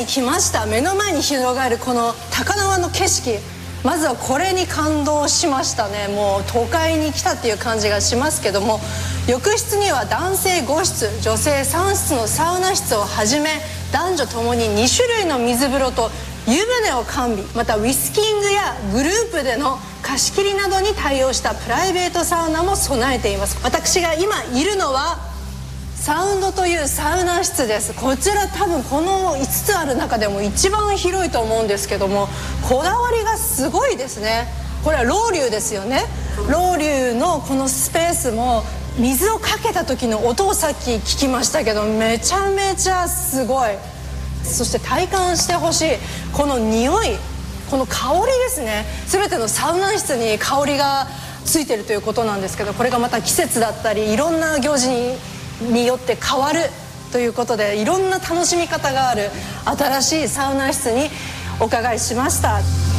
来ました。目の前に広がるこの高輪の景色、まずはこれに感動しましたね。もう都会に来たっていう感じがしますけども、浴室には男性5室女性3室のサウナ室をはじめ、男女ともに2種類の水風呂と湯船を完備、またウィスキングやグループでの貸し切りなどに対応したプライベートサウナも備えています。私が今いるのはサウンドというサウナ室です。こちら多分この5つある中でも一番広いと思うんですけども、こだわりがすごいですね。これはロウリュですよね。ロウリュのこのスペースも水をかけた時の音をさっき聞きましたけど、めちゃめちゃすごい。そして体感してほしいこの匂い、この香りですね。全てのサウナ室に香りがついてるということなんですけど、これがまた季節だったりいろんな行事によって変わるということで、いろんな楽しみ方がある新しいサウナ室にお伺いしました。